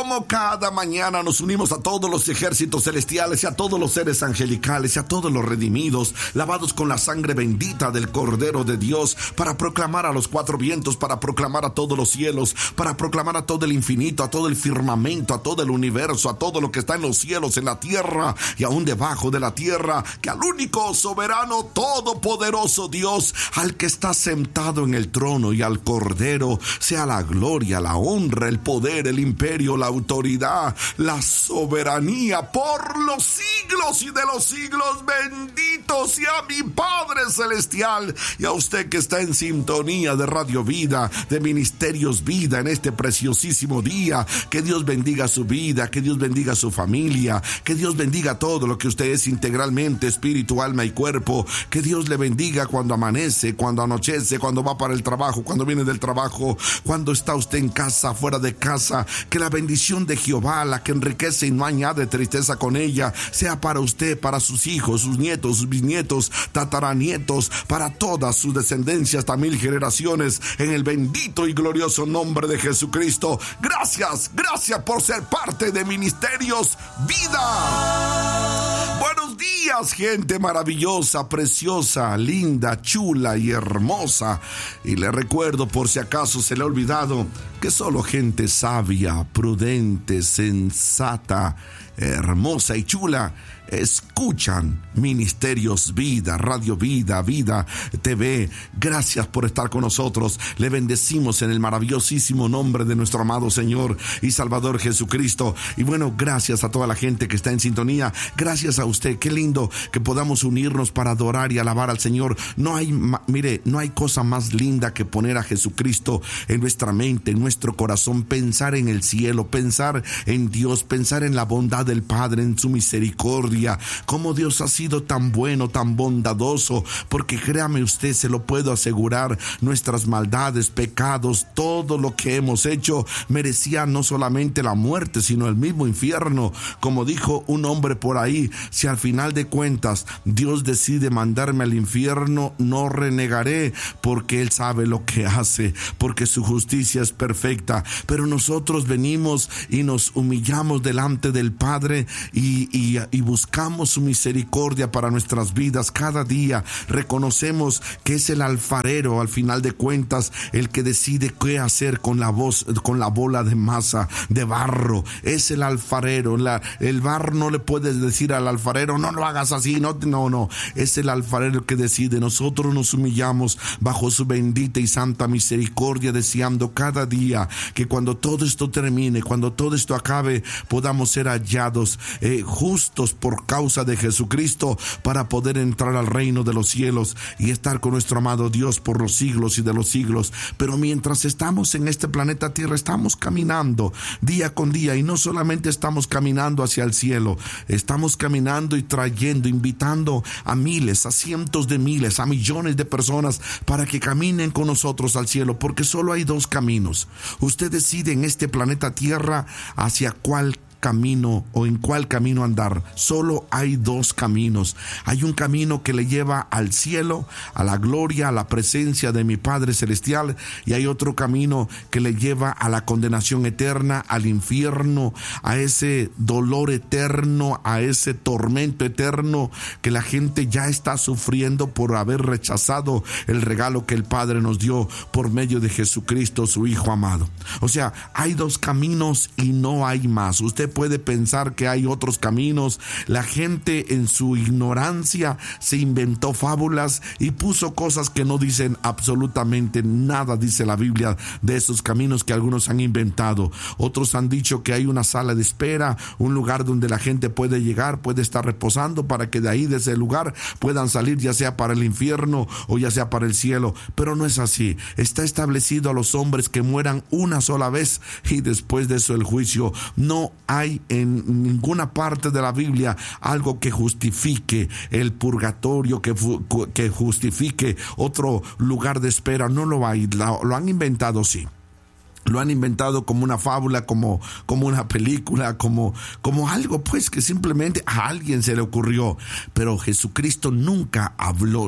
como cada mañana nos unimos a todos los ejércitos celestiales y a todos los seres angelicales y a todos los redimidos, lavados con la sangre bendita del Cordero de Dios, para proclamar a los cuatro vientos, para proclamar a todos los cielos, para proclamar a todo el infinito, a todo el firmamento, a todo el universo, a todo lo que está en los cielos, en la tierra y aún debajo de la tierra, que al único soberano, todopoderoso Dios, al que está sentado en el trono y al Cordero, sea la gloria, la honra, el poder, el imperio, la autoridad, la soberanía por los siglos y de los siglos. Bendito sea mi Padre Celestial, y a usted que está en sintonía de Radio Vida, de Ministerios Vida, en este preciosísimo día. Que Dios bendiga su vida, que Dios bendiga su familia, que Dios bendiga todo lo que usted es integralmente, espíritu, alma y cuerpo. Que Dios le bendiga cuando amanece, cuando anochece, cuando va para el trabajo, cuando viene del trabajo, cuando está usted en casa, fuera de casa. Que la bendición de Jehová, la que enriquece y no añade tristeza con ella, sea para usted, para sus hijos, sus nietos, sus bisnietos, tataranietos, para todas sus descendencias, hasta 1000 generaciones, en el bendito y glorioso nombre de Jesucristo. Gracias por ser parte de Ministerios Vida. Buenos días, gente maravillosa, preciosa, linda, chula y hermosa. Y le recuerdo, por si acaso se le ha olvidado, que solo gente sabia, prudente, sensata, hermosa y chula escuchan Ministerios Vida, Radio Vida, Vida TV. Gracias por estar con nosotros. Le bendecimos en el maravillosísimo nombre de nuestro amado Señor y Salvador Jesucristo. Y bueno, gracias a toda la gente que está en sintonía. Gracias a usted. Qué lindo que podamos unirnos para adorar y alabar al Señor. No hay cosa más linda que poner a Jesucristo en nuestra mente, en nuestro corazón, pensar en el cielo, pensar en Dios, pensar en la bondad del Padre, en su misericordia, cómo Dios ha sido tan bueno, tan bondadoso, porque créame usted, se lo puedo asegurar, nuestras maldades, pecados, todo lo que hemos hecho merecía no solamente la muerte, sino el mismo infierno. Como dijo un hombre por ahí, si al final de cuentas Dios decide mandarme al infierno, no renegaré, porque Él sabe lo que hace, porque su justicia es perfecta. Pero nosotros venimos y nos humillamos delante del Padre y buscamos su misericordia para nuestras vidas cada día. Reconocemos que es el alfarero, al final de cuentas, el que decide qué hacer con la bola de masa, de barro. Es el alfarero. El barro no le puedes decir al alfarero, no lo hagas así, no. Es el alfarero el que decide. Nosotros nos humillamos bajo su bendita y santa misericordia, deseando cada día que cuando todo esto termine, cuando todo esto acabe, podamos ser hallados justos por causa de Jesucristo, para poder entrar al reino de los cielos y estar con nuestro amado Dios por los siglos y de los siglos. Pero mientras estamos en este planeta Tierra, estamos caminando día con día, y no solamente estamos caminando hacia el cielo, estamos caminando y trayendo, invitando a miles, a cientos de miles, a millones de personas para que caminen con nosotros al cielo, porque solo hay dos caminos. Usted decide en este planeta Tierra hacia cuál camino o en cuál camino andar. Solo hay dos caminos. Hay un camino que le lleva al cielo, a la gloria, a la presencia de mi Padre Celestial, y hay otro camino que le lleva a la condenación eterna, al infierno, a ese dolor eterno, a ese tormento eterno que la gente ya está sufriendo por haber rechazado el regalo que el Padre nos dio por medio de Jesucristo, su Hijo amado. O sea, hay dos caminos y no hay más. Usted puede pensar que hay otros caminos. La gente en su ignorancia se inventó fábulas y puso cosas que no dicen absolutamente nada, dice la Biblia, de esos caminos que algunos han inventado. Otros han dicho que hay una sala de espera, un lugar donde la gente puede llegar, puede estar reposando, para que de ahí, de ese lugar, puedan salir ya sea para el infierno o ya sea para el cielo. Pero no es así. Está establecido a los hombres que mueran una sola vez y después de eso el juicio. No hay en ninguna parte de la Biblia algo que justifique el purgatorio, que justifique otro lugar de espera. No lo hay. Lo han inventado, sí. Lo han inventado como una fábula, como una película, como algo pues que simplemente a alguien se le ocurrió. Pero Jesucristo nunca habló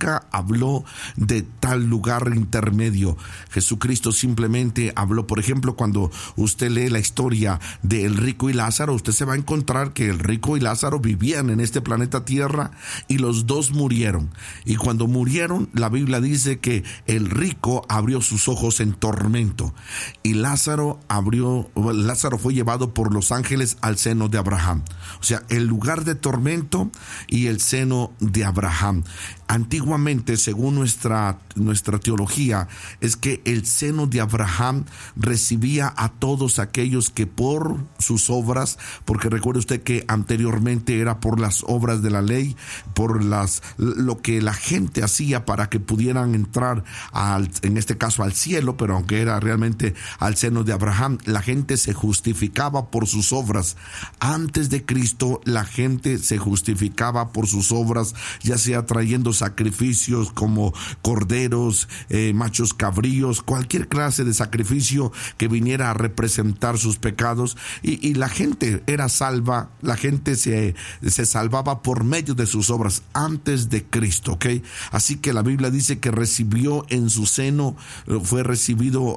de tal lugar intermedio. Jesucristo simplemente habló. Por ejemplo, cuando usted lee la historia del rico y Lázaro, usted se va a encontrar que el rico y Lázaro vivían en este planeta Tierra y los dos murieron. Y cuando murieron, la Biblia dice que el rico abrió sus ojos en tormento. Y Lázaro fue llevado por los ángeles al seno de Abraham. O sea, el lugar de tormento y el seno de Abraham. Antiguamente, según nuestra teología, es que el seno de Abraham recibía a todos aquellos que por sus obras, porque recuerde usted que anteriormente era por las obras de la ley, por lo que la gente hacía para que pudieran entrar en este caso al cielo, pero aunque era realmente al seno de Abraham, la gente se justificaba por sus obras. Antes de Cristo, la gente se justificaba por sus obras, ya sea trayendo sacrificios como corderos, machos cabríos, cualquier clase de sacrificio que viniera a representar sus pecados, y la gente era salva, la gente se salvaba por medio de sus obras antes de Cristo, ¿ok? Así que la Biblia dice que recibió en su seno, fue recibido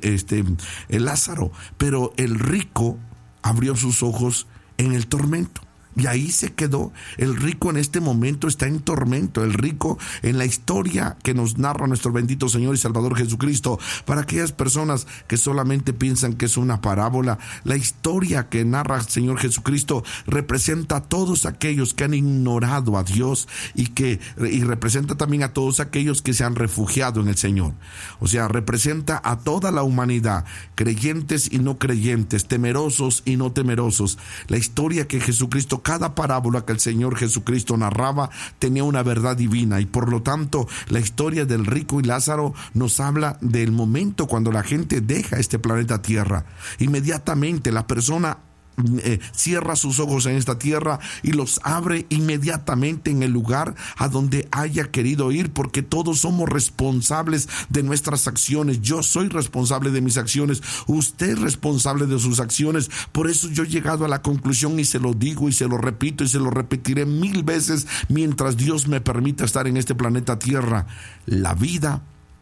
el Lázaro, pero el rico abrió sus ojos en el tormento. Y ahí se quedó. El rico en este momento está en tormento. El rico en la historia que nos narra nuestro bendito Señor y Salvador Jesucristo. Para aquellas personas que solamente piensan que es una parábola, la historia que narra el Señor Jesucristo representa a todos aquellos que han ignorado a Dios y representa también a todos aquellos que se han refugiado en el Señor. O sea, representa a toda la humanidad, creyentes y no creyentes, temerosos y no temerosos. La historia que Jesucristo, cada parábola que el Señor Jesucristo narraba tenía una verdad divina, y por lo tanto la historia del rico y Lázaro nos habla del momento cuando la gente deja este planeta Tierra. Inmediatamente la persona cierra sus ojos en esta tierra y los abre inmediatamente en el lugar a donde haya querido ir, porque todos somos responsables de nuestras acciones. Yo soy responsable de mis acciones, usted es responsable de sus acciones. Por eso yo he llegado a la conclusión, y se lo digo y se lo repito y se lo repetiré 1000 veces mientras Dios me permita estar en este planeta Tierra: la vida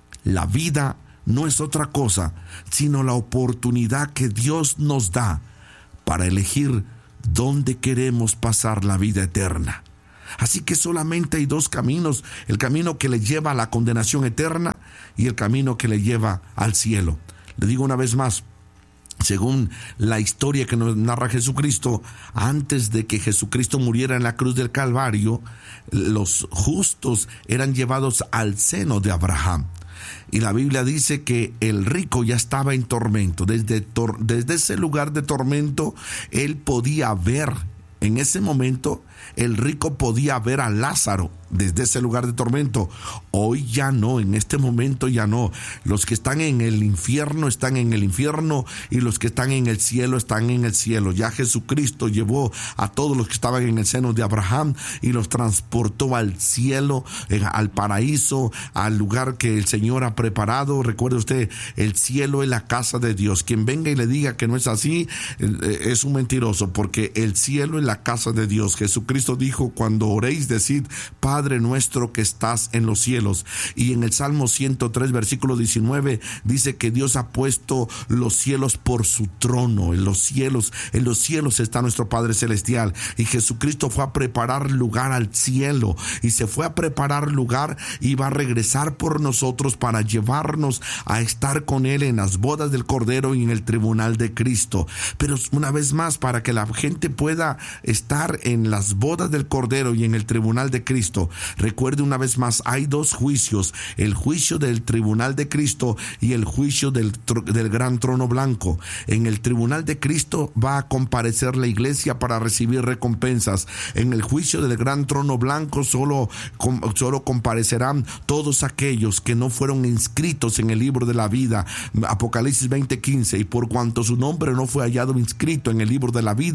no es otra cosa sino la oportunidad que Dios nos da para elegir dónde queremos pasar la vida eterna. Así que solamente hay dos caminos: el camino que le lleva a la condenación eterna y el camino que le lleva al cielo. Le digo una vez más, según la historia que nos narra Jesucristo, antes de que Jesucristo muriera en la cruz del Calvario, los justos eran llevados al seno de Abraham. Y la Biblia dice que el rico ya estaba en tormento. Desde ese lugar de tormento, él podía ver. En ese momento, el rico podía ver a Lázaro desde ese lugar de tormento. Hoy ya no, en este momento ya no. Los que están en el infierno están en el infierno, y los que están en el cielo están en el cielo. Ya Jesucristo llevó a todos los que estaban en el seno de Abraham y los transportó al cielo, al paraíso, al lugar que el Señor ha preparado. Recuerde usted, el cielo es la casa de Dios. Quien venga y le diga que no es así, es un mentiroso, porque el cielo es la casa de Dios. Jesucristo dijo: cuando oréis, decid: Padre nuestro que estás en los cielos. Y en el Salmo 103, versículo 19, dice que Dios ha puesto los cielos por su trono. En los cielos está nuestro Padre Celestial. Y Jesucristo fue a preparar lugar al cielo, y se fue a preparar lugar, y va a regresar por nosotros para llevarnos a estar con Él en las bodas del Cordero y en el tribunal de Cristo. Pero una vez más, para que la gente pueda estar en las bodas del Cordero y en el tribunal de Cristo, recuerde una vez más, hay dos juicios: el juicio del tribunal de Cristo y el juicio del gran trono blanco. En el tribunal de Cristo va a comparecer la iglesia para recibir recompensas. En el juicio del gran trono blanco solo comparecerán todos aquellos que no fueron inscritos en el libro de la vida. Apocalipsis 20:15: y por cuanto su nombre no fue hallado inscrito en el libro de la vida,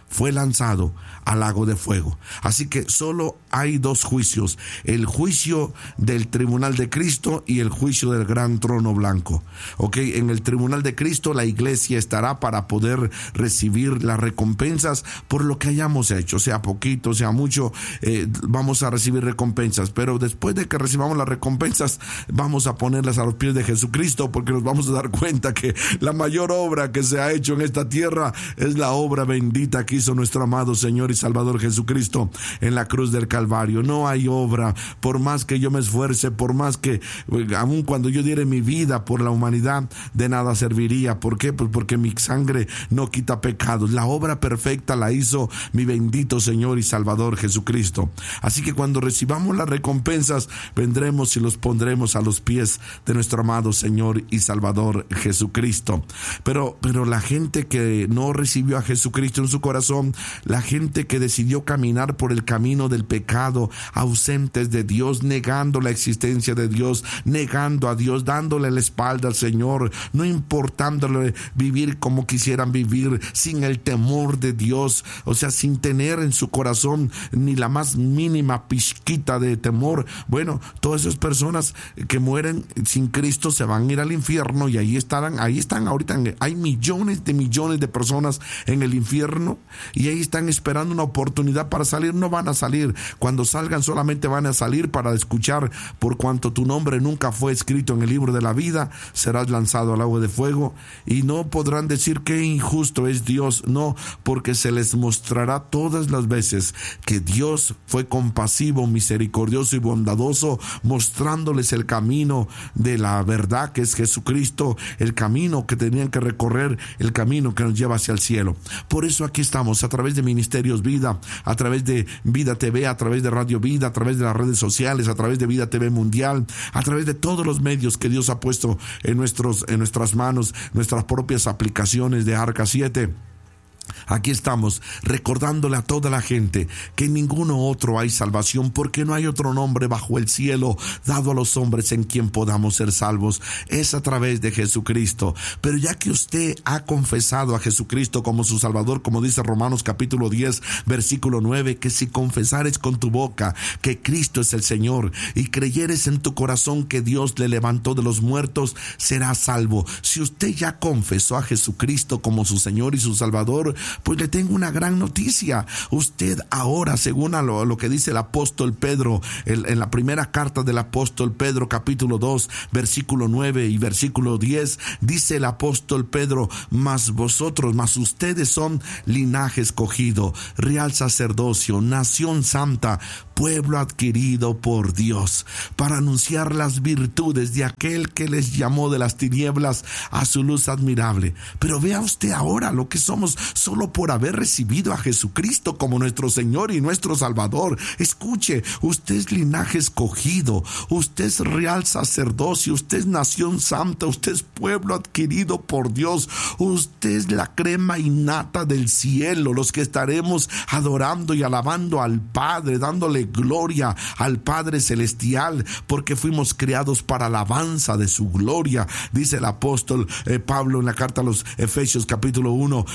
fue lanzado al lago de fuego. Así que solo hay dos juicios: el juicio del tribunal de Cristo y el juicio del gran trono blanco. En el tribunal de Cristo la iglesia estará para poder recibir las recompensas por lo que hayamos hecho, sea poquito, sea mucho, vamos a recibir recompensas. Pero después de que recibamos las recompensas, vamos a ponerlas a los pies de Jesucristo, porque nos vamos a dar cuenta que la mayor obra que se ha hecho en esta tierra es la obra bendita que hizo nuestro amado Señor y Salvador Jesucristo en la cruz del Calvario. No hay obra, por más que yo me esfuerce, por más que, aun cuando yo diere mi vida por la humanidad, de nada serviría. ¿Por qué? Pues porque mi sangre no quita pecados. La obra perfecta la hizo mi bendito Señor y Salvador Jesucristo. Así que cuando recibamos las recompensas, vendremos y los pondremos a los pies de nuestro amado Señor y Salvador Jesucristo. Pero la gente que no recibió a Jesucristo en su corazón, la gente que decidió caminar por el camino del pecado, ausentes de Dios, negando la existencia de Dios, negando a Dios, dándole la espalda al Señor, no importándole vivir como quisieran vivir, sin el temor de Dios, sin tener en su corazón ni la más mínima pizquita de temor. Bueno, todas esas personas que mueren sin Cristo se van a ir al infierno, y ahí están ahorita. Hay millones de personas en el infierno, y ahí están esperando una oportunidad para salir. No van a salir. Cuando salgan, solamente van a salir para escuchar: por cuanto tu nombre nunca fue escrito en el libro de la vida, serás lanzado al lago de fuego. Y no podrán decir qué injusto es Dios. No, porque se les mostrará todas las veces que Dios fue compasivo, misericordioso y bondadoso, mostrándoles el camino de la verdad, que es Jesucristo, el camino que tenían que recorrer, el camino que nos lleva hacia el cielo. Por eso aquí estamos, a través de Ministerios Vida, a través de Vida TV, a través de Radio Vida, a través de las redes sociales, a través de Vida TV Mundial, a través de todos los medios que Dios ha puesto en nuestras manos, nuestras propias aplicaciones de Arca 7. Aquí estamos recordándole a toda la gente que en ninguno otro hay salvación, porque no hay otro nombre bajo el cielo dado a los hombres en quien podamos ser salvos. Es a través de Jesucristo. Pero ya que usted ha confesado a Jesucristo como su Salvador, como dice Romanos capítulo 10 versículo 9, que si confesares con tu boca que Cristo es el Señor y creyeres en tu corazón que Dios le levantó de los muertos, serás salvo. Si usted ya confesó a Jesucristo como su Señor y su Salvador, pues le tengo una gran noticia. Usted ahora, según a lo que dice el apóstol Pedro, en la primera carta del apóstol Pedro, capítulo 2, versículo 9 y versículo 10, dice el apóstol Pedro: mas ustedes son linaje escogido, real sacerdocio, nación santa, pueblo adquirido por Dios, para anunciar las virtudes de aquel que les llamó de las tinieblas a su luz admirable. Pero vea usted ahora lo que somos solo por haber recibido a Jesucristo como nuestro Señor y nuestro Salvador. Escuche, usted es linaje escogido, usted es real sacerdocio, usted es nación santa, usted es pueblo adquirido por Dios, usted es la crema innata del cielo, los que estaremos adorando y alabando al Padre, dándole gloria al Padre Celestial, porque fuimos creados para alabanza de su gloria. Dice el apóstol Pablo en la carta a los Efesios capítulo 1,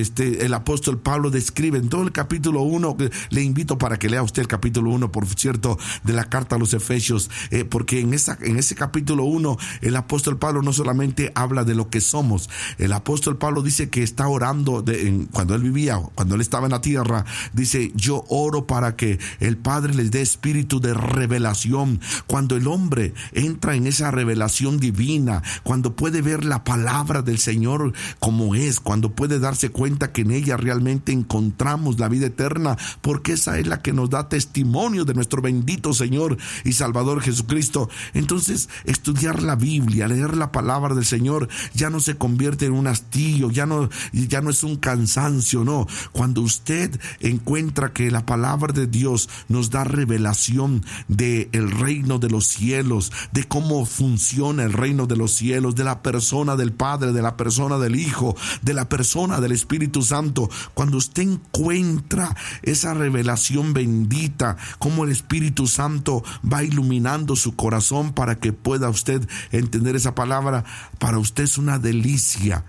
el apóstol Pablo describe en todo el capítulo 1, le invito para que lea usted el capítulo 1, por cierto, de la carta a los Efesios, porque en ese capítulo 1 el apóstol Pablo no solamente habla de lo que somos. El apóstol Pablo dice que está orando cuando él estaba en la tierra, dice: yo oro para que el Padre les dé espíritu de revelación. Cuando el hombre entra en esa revelación divina, cuando puede ver la palabra del Señor como es, cuando puede darse cuenta que en ella realmente encontramos la vida eterna, porque esa es la que nos da testimonio de nuestro bendito Señor y Salvador Jesucristo. Entonces, estudiar la Biblia, leer la palabra del Señor, ya no se convierte en un hastío, ya no es un cansancio, no. Cuando usted encuentra que la palabra de Dios nos da revelación del reino de los cielos, de cómo funciona el reino de los cielos, de la persona del Padre, de la persona del Hijo, de la persona del Espíritu Santo, cuando usted encuentra esa revelación bendita, cómo el Espíritu Santo va iluminando su corazón para que pueda usted entender esa palabra, para usted es una delicia.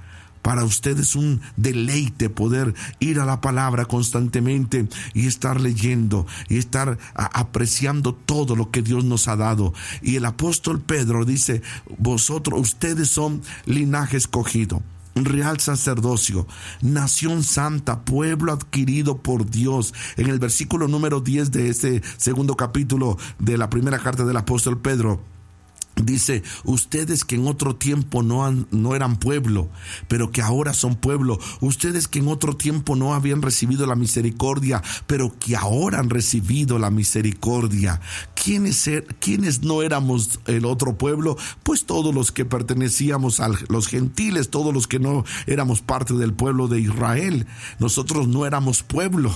Para usted es un deleite poder ir a la palabra constantemente y estar leyendo y estar apreciando todo lo que Dios nos ha dado. Y el apóstol Pedro dice: ustedes son linaje escogido, real sacerdocio, nación santa, pueblo adquirido por Dios. En el versículo número 10 de este segundo capítulo de la primera carta del apóstol Pedro, dice: ustedes que en otro tiempo no eran pueblo, pero que ahora son pueblo. Ustedes que en otro tiempo no habían recibido la misericordia, pero que ahora han recibido la misericordia. ¿Quiénes no éramos el otro pueblo? Pues todos los que pertenecíamos a los gentiles, todos los que no éramos parte del pueblo de Israel. Nosotros no éramos pueblo,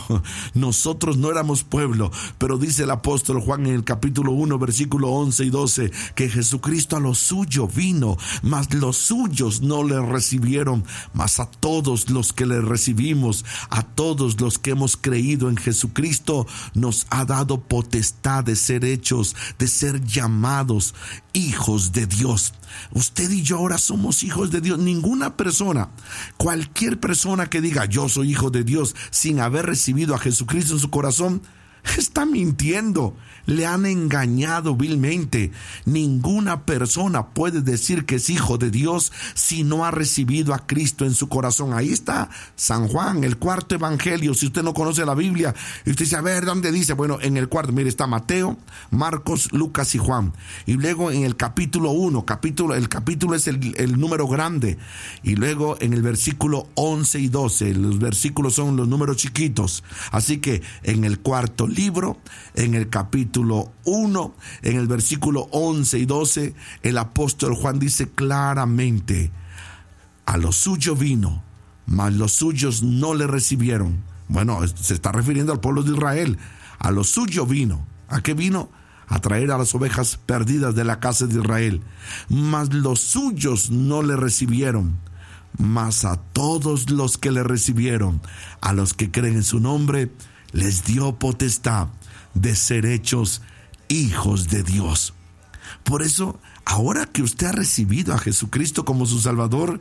pero dice el apóstol Juan en el capítulo 1, versículo 11 y 12, que Jesucristo a lo suyo vino, mas los suyos no le recibieron. Mas a todos los que le recibimos, a todos los que hemos creído en Jesucristo, nos ha dado potestad de ser hechos, de ser llamados hijos de Dios. Usted y yo ahora somos hijos de Dios. Ninguna persona, cualquier persona que diga yo soy hijo de Dios sin haber recibido a Jesucristo en su corazón, está mintiendo. Le han engañado vilmente. Ninguna persona puede decir que es hijo de Dios si no ha recibido a Cristo en su corazón. Ahí está San Juan, el cuarto evangelio. Si usted no conoce la Biblia y usted dice, a ver, ¿dónde dice? Bueno, en el cuarto, mire, está Mateo, Marcos, Lucas y Juan. Y luego en el capítulo 1, el capítulo es el número grande. Y luego en el versículo 11 y 12, los versículos son los números chiquitos. Así que en el cuarto libro, en el capítulo 1, en el versículo 11 y 12, el apóstol Juan dice claramente: a lo suyo vino, mas los suyos no le recibieron. Bueno, se está refiriendo al pueblo de Israel. A lo suyo vino. ¿A qué vino? A traer a las ovejas perdidas de la casa de Israel. Mas los suyos no le recibieron. Mas a todos los que le recibieron, a los que creen en su nombre, les dio potestad de ser hechos hijos de Dios. Por eso, ahora que usted ha recibido a Jesucristo como su Salvador,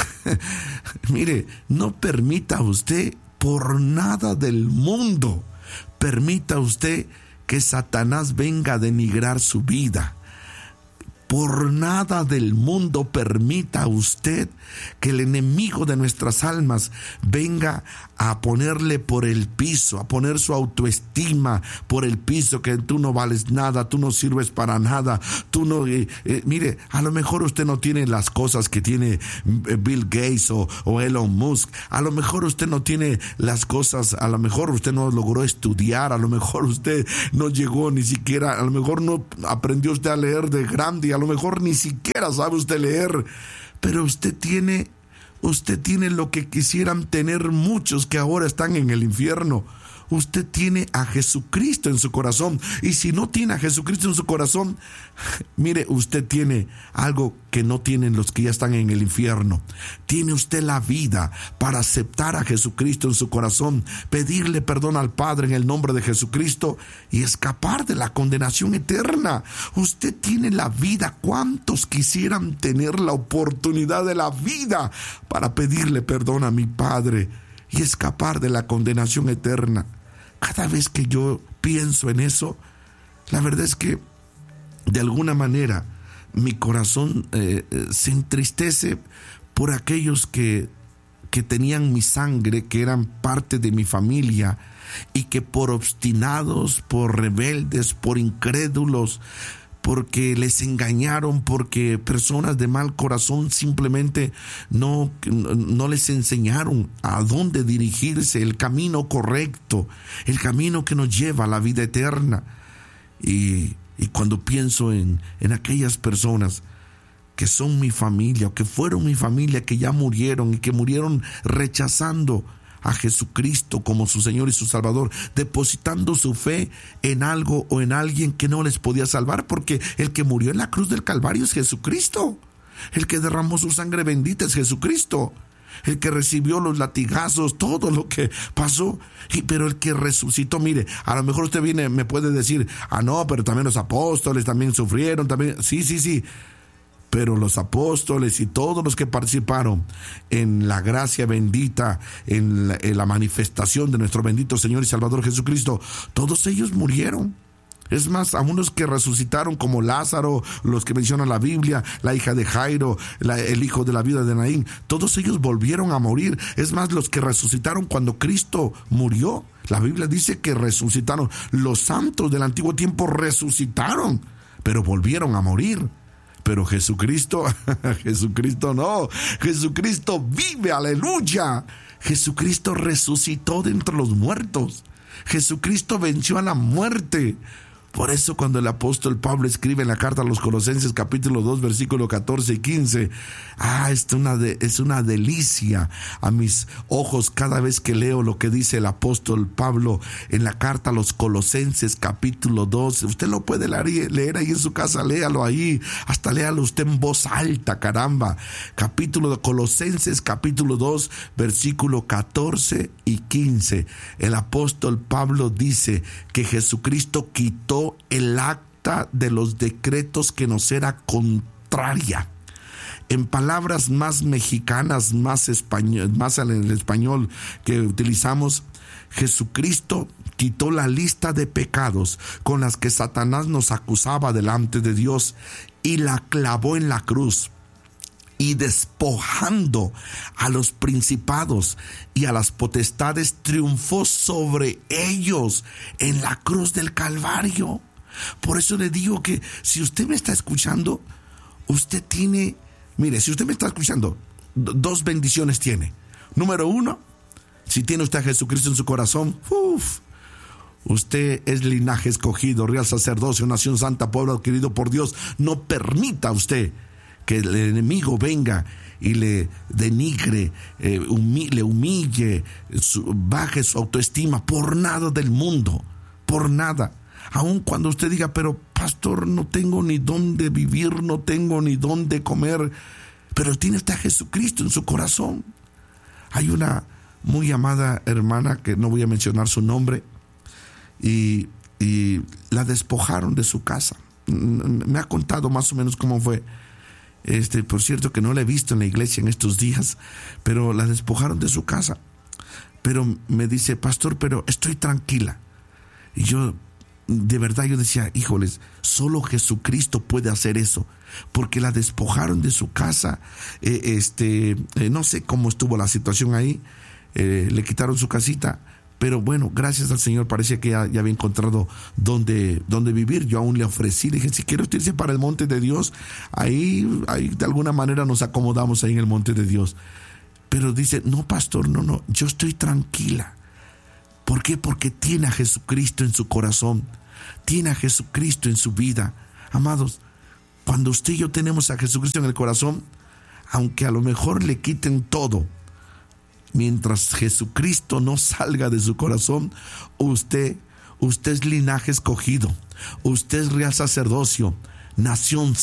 mire, no permita usted por nada del mundo, permita usted que Satanás venga a denigrar su vida. Por nada del mundo permita usted que el enemigo de nuestras almas venga a ponerle por el piso, a poner su autoestima por el piso, que tú no vales nada, tú no sirves para nada, tú no... mire, a lo mejor usted no tiene las cosas que tiene Bill Gates o Elon Musk, a lo mejor usted no tiene las cosas, a lo mejor usted no logró estudiar, a lo mejor usted no llegó ni siquiera, a lo mejor no aprendió usted a leer de grande, y a lo mejor ni siquiera sabe usted leer, pero usted tiene lo que quisieran tener muchos que ahora están en el infierno. Usted tiene a Jesucristo en su corazón. Y si no tiene a Jesucristo en su corazón, mire, usted tiene algo que no tienen los que ya están en el infierno. Tiene usted la vida para aceptar a Jesucristo en su corazón, pedirle perdón al Padre en el nombre de Jesucristo y escapar de la condenación eterna. Usted tiene la vida. ¿Cuántos quisieran tener la oportunidad de la vida para pedirle perdón a mi Padre y escapar de la condenación eterna? Cada vez que yo pienso en eso, la verdad es que de alguna manera mi corazón se entristece por aquellos que tenían mi sangre, que eran parte de mi familia, y que por obstinados, por rebeldes, por incrédulos, porque les engañaron, porque personas de mal corazón simplemente no les enseñaron a dónde dirigirse, el camino correcto, el camino que nos lleva a la vida eterna. Y cuando pienso en aquellas personas que son mi familia o que fueron mi familia, que ya murieron y que murieron rechazando a Jesucristo como su Señor y su Salvador, depositando su fe en algo o en alguien que no les podía salvar, porque el que murió en la cruz del Calvario es Jesucristo, el que derramó su sangre bendita es Jesucristo, el que recibió los latigazos, todo lo que pasó, pero el que resucitó. Mire, a lo mejor usted me puede decir, no, pero también los apóstoles también sufrieron, también, sí, Pero los apóstoles y todos los que participaron en la gracia bendita, en la manifestación de nuestro bendito Señor y Salvador Jesucristo, todos ellos murieron. Es más, a unos que resucitaron como Lázaro, los que menciona la Biblia, la hija de Jairo, el hijo de la viuda de Naín, todos ellos volvieron a morir. Es más, los que resucitaron cuando Cristo murió, la Biblia dice que resucitaron. Los santos del antiguo tiempo resucitaron, pero volvieron a morir. Pero Jesucristo, Jesucristo no, Jesucristo vive, aleluya. Jesucristo resucitó de entre los muertos. Jesucristo venció a la muerte. Por eso cuando el apóstol Pablo escribe en la carta a los Colosenses capítulo 2 versículo 14 y 15, es una delicia a mis ojos cada vez que leo lo que dice el apóstol Pablo en la carta a los Colosenses capítulo 2. Usted lo puede leer ahí en su casa, léalo ahí, hasta léalo usted en voz alta, caramba. Capítulo de Colosenses capítulo 2 versículo 14 y 15. El apóstol Pablo dice que Jesucristo quitó el acta de los decretos que nos era contraria. En palabras más mexicanas, más en el español que utilizamos, Jesucristo quitó la lista de pecados con las que Satanás nos acusaba delante de Dios y la clavó en la cruz. Y despojando a los principados y a las potestades, triunfó sobre ellos en la cruz del Calvario. Por eso le digo que si usted me está escuchando, usted tiene, mire, si usted me está escuchando, dos bendiciones tiene. Número uno, si tiene usted a Jesucristo en su corazón, usted es linaje escogido, real sacerdocio, nación santa, pueblo adquirido por Dios. No permita usted que el enemigo venga y le denigre, le humille, baje su autoestima por nada del mundo, por nada. Aun cuando usted diga, pero pastor, no tengo ni dónde vivir, no tengo ni dónde comer, pero tiene usted a Jesucristo en su corazón. Hay una muy amada hermana, que no voy a mencionar su nombre, y la despojaron de su casa. Me ha contado más o menos cómo fue. Por cierto que no la he visto en la iglesia en estos días, pero la despojaron de su casa. Pero me dice, pastor, pero estoy tranquila. Y yo, de verdad, yo decía, híjoles, solo Jesucristo puede hacer eso, porque la despojaron de su casa. No sé cómo estuvo la situación ahí, le quitaron su casita. Pero bueno, gracias al Señor, parecía que ya había encontrado dónde vivir. Yo aún le ofrecí, le dije, si quiere usted irse para el monte de Dios, ahí de alguna manera nos acomodamos ahí en el monte de Dios. Pero dice, no pastor, no, yo estoy tranquila. ¿Por qué? Porque tiene a Jesucristo en su corazón, tiene a Jesucristo en su vida. Amados, cuando usted y yo tenemos a Jesucristo en el corazón, aunque a lo mejor le quiten todo, mientras Jesucristo no salga de su corazón, usted es linaje escogido, usted es real sacerdocio, nación